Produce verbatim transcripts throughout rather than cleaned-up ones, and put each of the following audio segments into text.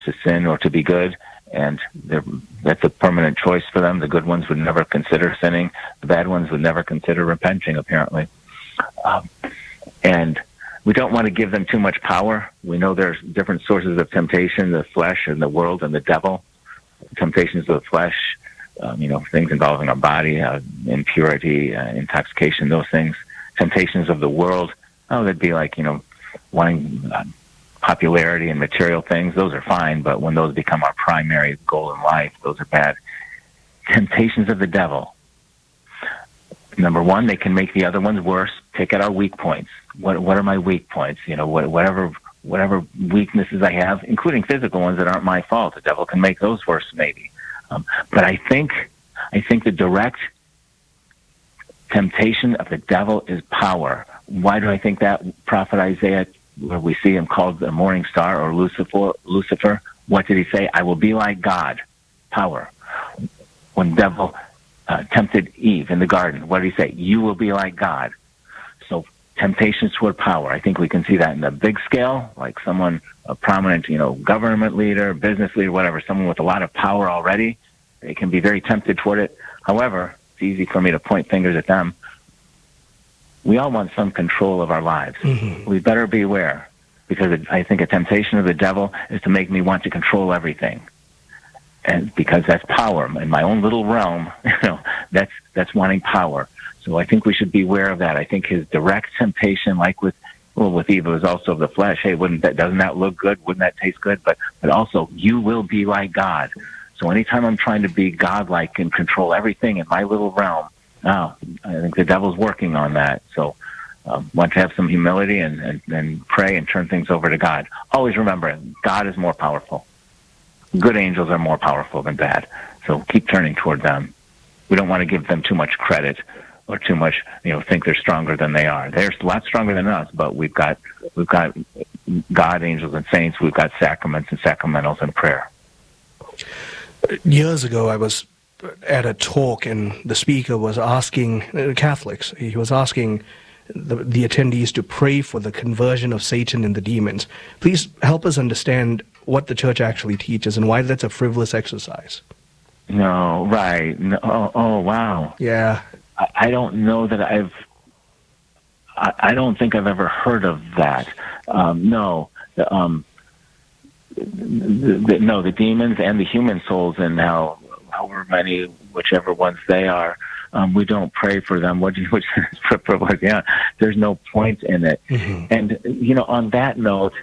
to sin or to be good, and that's a permanent choice for them. The good ones would never consider sinning. The bad ones would never consider repenting, apparently. Um, and we don't want to give them too much power. We know there's different sources of temptation, the flesh and the world and the devil. Temptations of the flesh, um, you know, things involving our body, uh, impurity, uh, intoxication, those things. Temptations of the world, oh, that'd be like, you know, wanting uh, popularity and material things. Those are fine, but when those become our primary goal in life, those are bad. Temptations of the devil. Number one, they can make the other ones worse. Take out our weak points. What what are my weak points? You know, what, whatever whatever weaknesses I have, including physical ones that aren't my fault. The devil can make those worse, maybe. Um, but I think I think the direct temptation of the devil is power. Why do I think that? Prophet Isaiah, where we see him called the morning star or Lucifer, Lucifer, what did he say? I will be like God. Power. When the devil uh, tempted Eve in the garden, what did he say? You will be like God. So temptations toward power. I think we can see that in the big scale, like someone, a prominent, you know, government leader, business leader, whatever, someone with a lot of power already. They can be very tempted toward it. However, it's easy for me to point fingers at them. We all want some control of our lives. Mm-hmm. We better beware, because I think a temptation of the devil is to make me want to control everything. And because that's power in my own little realm, you know, that's that's wanting power. So I think we should beware of that. I think his direct temptation, like with well, with Eve, was also of the flesh. Hey, wouldn't that doesn't that look good? Wouldn't that taste good? But but also, you will be like God. So anytime I'm trying to be godlike and control everything in my little realm, now I think the devil's working on that. So um, want to have some humility and, and and pray and turn things over to God. Always remember, God is more powerful. Good angels are more powerful than bad. So keep turning toward them. We don't want to give them too much credit or too much, you know, think they're stronger than they are. They're a lot stronger than us, but we've got we've got God, angels, and saints. We've got sacraments and sacramentals and prayer. Years ago, I was at a talk, and the speaker was asking uh, Catholics. He was asking the, the attendees to pray for the conversion of Satan and the demons. Please help us understand what the Church actually teaches and why that's a frivolous exercise. No, right. No, oh, oh, wow. Yeah. I, I don't know that I've, I, I don't think I've ever heard of that. Um, no. Um, the, the, no, the demons and the human souls, and how, however many, whichever ones they are, um, we don't pray for them. What do you, which is frivolous? Yeah. There's no point in it. Mm-hmm. And, you know, on that note,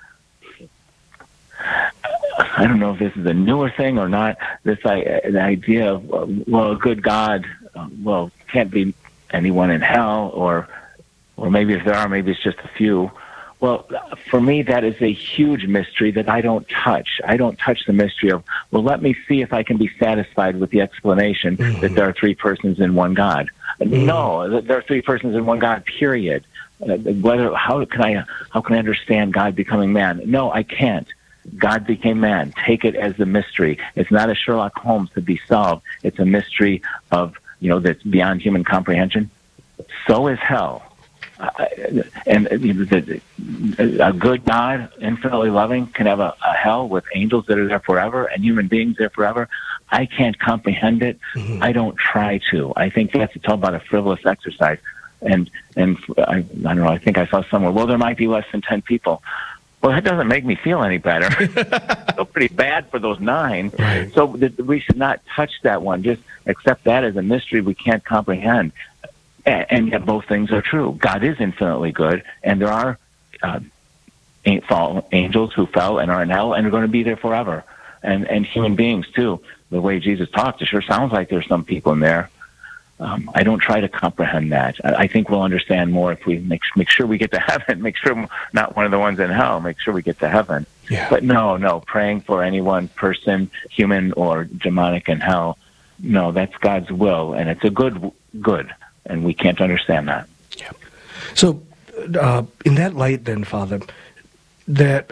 I don't know if this is a newer thing or not, this uh, the idea of, uh, well, a good God, uh, well, can't be anyone in hell, or or maybe if there are, maybe it's just a few. Well, for me, that is a huge mystery that I don't touch. I don't touch the mystery of, well, let me see if I can be satisfied with the explanation mm-hmm. that there are three persons in one God. Mm-hmm. No, there are three persons in one God, period. Uh, whether how can I how can I understand God becoming man? No, I can't. God became man. Take it as a mystery. It's not a Sherlock Holmes to be solved. It's a mystery of, you know, that's beyond human comprehension. So is hell. Uh, and you know, the, a good God, infinitely loving, can have a, a hell with angels that are there forever and human beings there forever. I can't comprehend it. Mm-hmm. I don't try to. I think that's it's all about a frivolous exercise. And and I, I don't know. I think I saw somewhere, well, there might be less than ten people. Well, that doesn't make me feel any better. Still pretty bad for those nine. Right. So th- we should not touch that one. Just accept that as a mystery we can't comprehend. And, and yet both things are true. God is infinitely good, and there are uh, fall angels who fell and are in hell and are going to be there forever. And, and human beings, too. The way Jesus talked, it sure sounds like there's some people in there. Um, I don't try to comprehend that. I, I think we'll understand more if we make make sure we get to heaven. Make sure we're not one of the ones in hell. Make sure we get to heaven. Yeah. But no, no, praying for any one person, human or demonic, in hell, no, that's God's will, and it's a good good, and we can't understand that. Yeah. So, uh, in that light, then, Father, that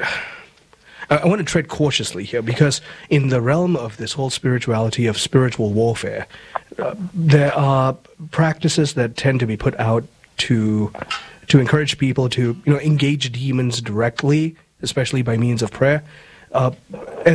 I want to tread cautiously here, because in the realm of this whole spirituality of spiritual warfare, uh, there are practices that tend to be put out to to encourage people to, you know, engage demons directly, especially by means of prayer. uh,